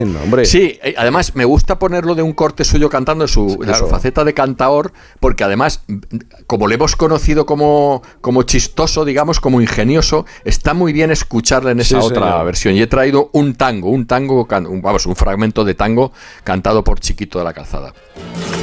hombre. Sí, además me gusta ponerlo de un corte suyo cantando de su faceta de cantaor, porque además, como le hemos conocido como chistoso, digamos, como ingenioso, está muy bien escucharle en esa otra versión. Y he traído un fragmento de tango cantado por Chiquito de la Calzada.